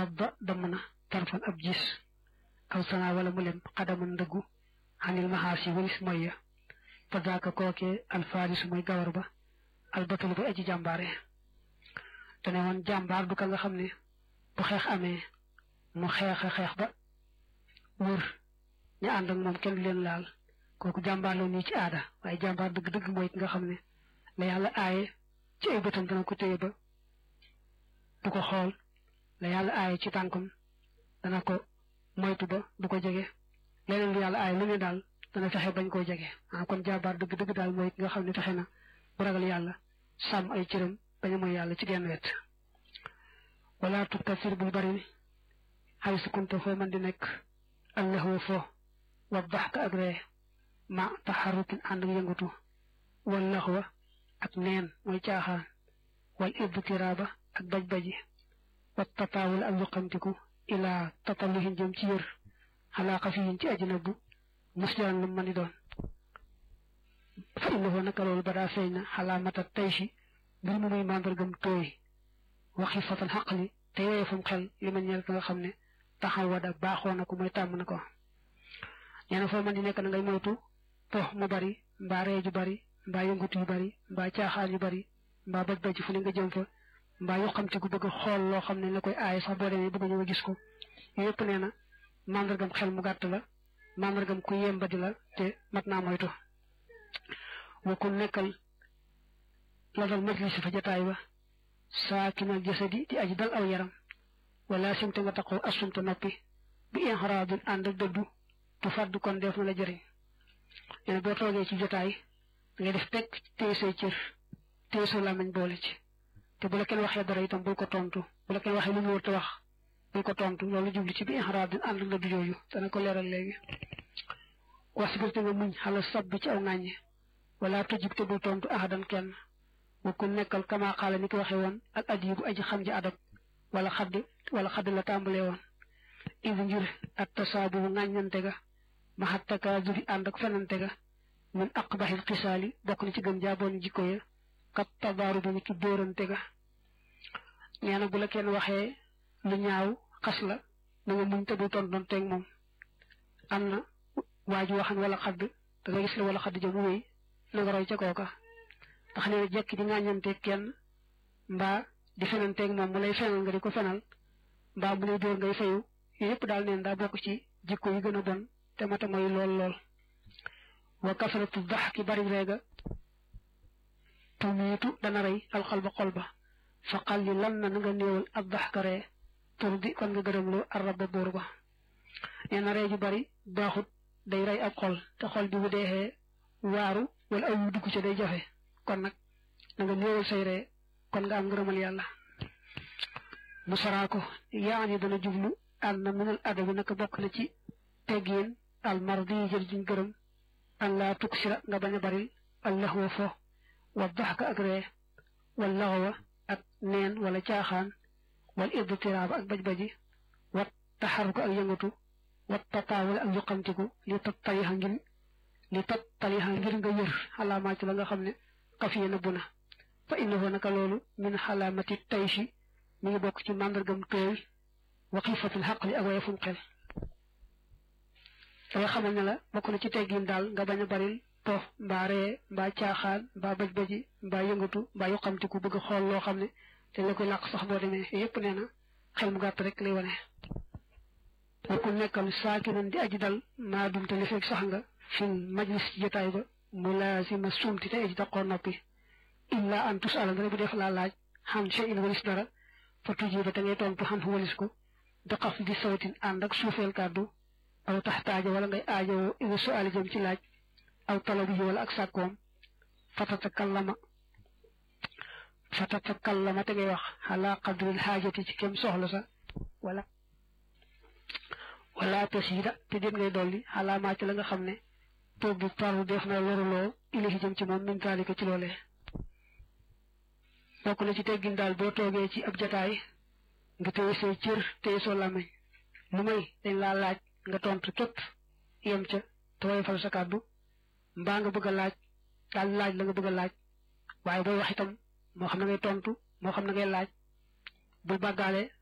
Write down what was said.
radda damna tarfan ab gis aw sana wala mu lem qadaman dëggu anil mahasi walis moya fa daaka kooke alfaris mooy gawar ba albatul ba aji jàmbaare te ne woon jàmbaar du ka nga xam ne bu xeex amee mu xeex ba wër ñu ànd ak moom kenn du leen laal kooku jàmbaar la nii ci aada waaye jàmbaar dëgg-dëgg mooy ki nga xam ne la yàlla aaye ci ay bëtam dana ko téye ba du ko xool la yàlla aaye ci tànkam dana ko moytu ba du ko jege leneen lu yàlla aaye lu ne daal dana fexe bañ koo jege kon jàmbaar dëgg-dëgg daal mooy ki nga xam ne fexe na bu ragal yàlla sàmm ay cëram bañ a mooy yàlla ci genn wet wala tuktasir bul bari xay sukunte foo man di nekk allahu fo wa daxka ak ree ma taxarukin ànd ak yëngatu wal laxwa ak neen mooy caaxaan wal ibtiraaba ak baj-baji wa tataawul ak yuqamtiku ilaa tatalluhin jëm ci yër xalaa xafiyin ci ajinabu musjaran lu mën di doon fa innahu naka loolu ba daa feeñ na xalaa mata tay si mbir mu muy màndargam tooy waxi fatal xaqli te yooye fam xel li ma ñeel ka nga xam ne taxaw wada baaxoo na ko mooy tàmm na ko nee na foo mën di nekk na ngay moytu pox mu bari mbaa ree ju bari mbaa yëngutu yu bari mbaa caaxaan yu bari mbaa baj baj fu ne nga jëm fa mbaa yoo xam te ku bëgg xool loo xam ne la koy aaye sax boo demee bëgg ñu nga gis ko yooyu yëpp nee na màndargam xel mu gàtt la màndargam ku yembadi la te mat naa moytu wa ku nekkal la dal majlis fa jataay ba saakinal jasadi di aji dal aw yaram wala simte nga taxaw asumta noppi bi inxaraadin ànd ak dëddu tu fàdd kon def na la jëriñ nee na boo toogee ci jotaay ngay def teg téye say cër téye sa làmmiñ boole ci te bu la kenn waxee dara itam bul ko tontu bu la kenn waxee lu mu war a wax bul ko tontu loolu jublu ci bi inxaraadin ànd ak dëddu yooyu dana ko leeral léegi wasbir te nga muñ xala sab bi ci aw ŋàññe wala tujib te bul tontu ahadan kenn wa ku nekkal kama xaala ni ko waxee woon ak adibu aji xam ji adab wala xadd la tàmbalee woon idi ngir at tasaabu ŋàññante ga maxattaka zubi ànd ak fenante ga min aqbaxil xisaali bokk na ci gën jaaboon jikko ya kat tabaaru bi ci dóorante ga nee na bu la kenn waxee lu ñaaw xas la na nga muñ te bul tontoon teeg moom am na waaju waxan wala xadd da nga gis la wala xadd ja mu wéy na nga roy ca kooka ndax nee na jekki di ŋàññanteeg kenn mbaa di fenanteeg moom mu lay fenal nga di ko fenal mbaa mu lay dóor ngay fayu yooyu yëpp daal neen daa bokk ci jikko yi gën a bon te mata mooy lool wa kasratu daxki bari reega tumiitu dana rey alxalba xol ba fa xal yi lan na nga néewal ab daxka ree tur di kon nga gërëmloo arraba buur ba nee na ree ju bari baaxut day rey ab xol te xol bi bu deexee waaru wala ay yu dugg ca day jafe kon nag na nga néewal say ree kon nga am ngërëmal yàlla mu saraa ko yaani dana jublu ànd na minal adabi naka bokk na ci teggiin al mardi yi jël juñ gërëm an laa tuksira nga bañ a bari allahwa fo wa daxka ak ree wal laxwa ak neen wala caaxaan wal ibtiraaba ak baj-baji wat taxaruka ak yëngatu wat tataawala ak yuqamtiku li tattaliha ngir nga yër xalaamaa ci la nga xam ne xafiye na bu na fa innahu naka loolu min xalaamati tayshi mi ngi bokk ci màndargam tooy wa xiifatul xaqli ak wayefum xel danga xamal ne la bokk na ci teggin daal nga bañ a baril po mbaa ree mbaa caaxaan mbaa baj-baji mbaa yëngatu mbaa yuqamtiku bëgg xool loo xam ne te la koy làq sax boo demee yépp nee na xel mu gàtt rek lay wane wa ku nekkal saakinan di aji dal maa dumte li fekk sax nga fil majlis jotaay ba mu laazima sumti te aji daqoo noppi illa an tusala dara bu def laa laaj xam shay'in walis dara fa tujiba te ngay tontu xam walis ko da xaf di sawtin ànd ak suufeel kàddu aw taxtaaja wala ngay aajowoo ila su'aali jëm ci laaj aw talabihi wala ak sàkkoom fatatakallama te ngay wax ala qadril xaajati ci kem soxla sa wala tasida te déet ngay dolli xalaamaa ci la nga xam ne toog bi paru def na loruloo ilahi jëm ci moom min taalika ci loolee bokk na ci teggin daal boo toogee ci ab jataay nga téye say cër téye soo làmmiñ lu may dañ laa laaj nga tontu képp yem ca te woyofal sa kàddu mbaa nga bëgg a laaj daal laaj la nga bëgg a laaj waaye booy wax itam moo xam na ngay tontu moo xam na ngay laaj bul bàggaale